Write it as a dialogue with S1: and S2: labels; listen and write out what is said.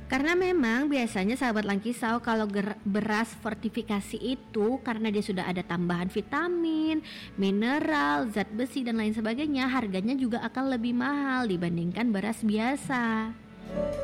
S1: Karena memang biasanya sahabat Langkisau kalau beras fortifikasi itu karena dia sudah ada tambahan vitamin, mineral, zat besi dan lain sebagainya, harganya juga akan lebih mahal dibandingkan beras biasa.